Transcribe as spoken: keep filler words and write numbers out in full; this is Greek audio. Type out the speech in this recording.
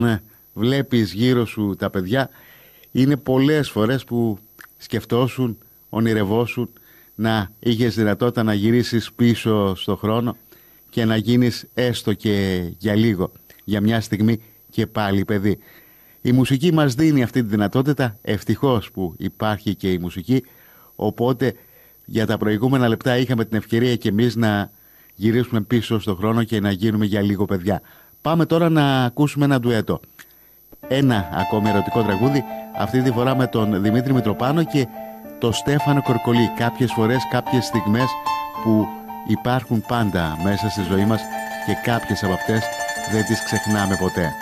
Ναι, βλέπεις γύρω σου τα παιδιά, είναι πολλές φορές που σκεφτόσουν, ονειρευόσουν να είχες δυνατότητα να γυρίσεις πίσω στο χρόνο και να γίνεις έστω και για λίγο, για μια στιγμή και πάλι παιδί. Η μουσική μας δίνει αυτή τη δυνατότητα, ευτυχώς που υπάρχει και η μουσική, οπότε για τα προηγούμενα λεπτά είχαμε την ευκαιρία και εμείς να γυρίσουμε πίσω στο χρόνο και να γίνουμε για λίγο παιδιά. Πάμε τώρα να ακούσουμε ένα ντουέτο. Ένα ακόμη ερωτικό τραγούδι, αυτή τη φορά με τον Δημήτρη Μητροπάνο και το Στέφανο Κορκολί. Κάποιες φορές, κάποιες στιγμές που υπάρχουν πάντα μέσα στη ζωή μας και κάποιες από αυτές δεν τις ξεχνάμε ποτέ.